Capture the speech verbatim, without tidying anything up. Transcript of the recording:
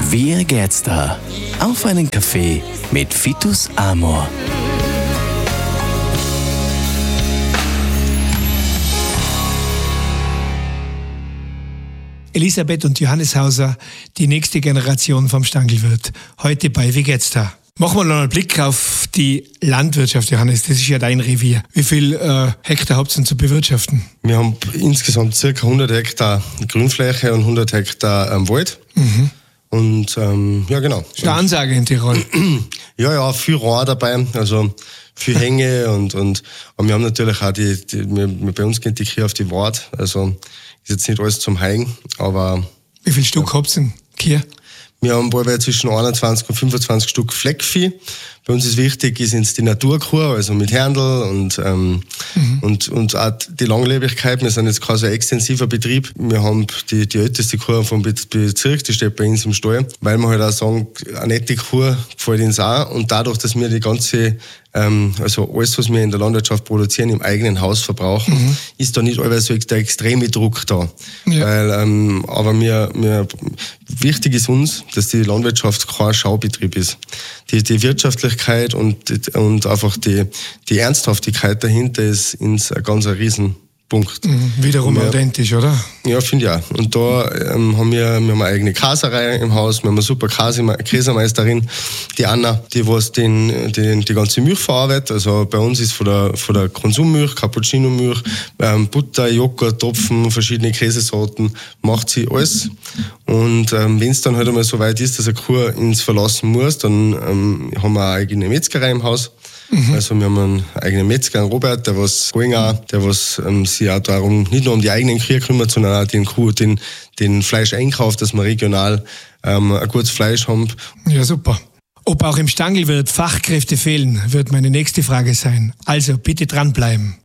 Wie geht's da? Auf einen Kaffee mit Vitus Amor. Elisabeth und Johannes Hauser, die nächste Generation vom Stangelwirt. Heute bei Wie geht's da? Machen wir noch einen Blick auf die Landwirtschaft, Johannes. Das ist ja dein Revier. Wie viel äh, Hektar habt ihr denn zu bewirtschaften? Wir haben insgesamt ca. hundert Hektar Grünfläche und hundert Hektar ähm, Wald. Mhm. Und ähm, ja, genau. Das ist eine Ansage in Tirol. Ja, ja, viel Rohr dabei, also viel Hänge und, und aber wir haben natürlich auch die, die wir, bei uns geht die Kühe auf die Wart, also ist jetzt nicht alles zum Heigen, aber... Wie viel Stück ja. habt ihr denn, Kühe? Wir haben bald zwischen einundzwanzig und fünfundzwanzig Stück Fleckvieh. Bei uns ist wichtig, ist jetzt die Naturkuh, also mit Herndl und, ähm, mhm. und, und auch die Langlebigkeit. Wir sind jetzt kein so extensiver Betrieb. Wir haben die, die älteste Kuh vom Bezirk, die steht bei uns im Stall, weil wir halt auch sagen, eine nette Kuh gefällt uns auch. Und dadurch, dass wir die ganze, ähm, also alles, was wir in der Landwirtschaft produzieren, im eigenen Haus verbrauchen, mhm. ist da nicht allweil so der extreme Druck da. Ja. Weil, ähm, aber mir, mir, wichtig ist uns, dass die Landwirtschaft kein Schaubetrieb ist. Die, die Wirtschaftlichkeit und, und einfach die, die Ernsthaftigkeit dahinter ist ins ein ganz ein Riesenpunkt. Mhm, wiederum wir, authentisch, oder? Ja, finde ich auch. Und da ähm, haben wir, wir haben eine eigene Käserei im Haus, wir haben eine super Käse, Käsemeisterin, die Anna, die was den, den, die ganze Milch verarbeitet. Also bei uns ist von der, von der Konsummilch, Cappuccino-Milch, ähm, Butter, Joghurt, Topfen, verschiedene Käsesorten, macht sie alles. Und ähm, wenn es dann halt einmal so weit ist, dass eine Kuh ins verlassen muss, dann ähm, haben wir eine eigene Metzgerei im Haus. Mhm. Also wir haben einen eigenen Metzger, einen Robert, der was auch, der was ähm, sich auch darum nicht nur um die eigenen Kühe kümmert, sondern auch den Kuh, den, den Fleisch einkauft, dass wir regional ähm, ein gutes Fleisch haben. Ja, super. Ob auch im Stangelwirt Fachkräfte fehlen, wird meine nächste Frage sein. Also bitte dranbleiben.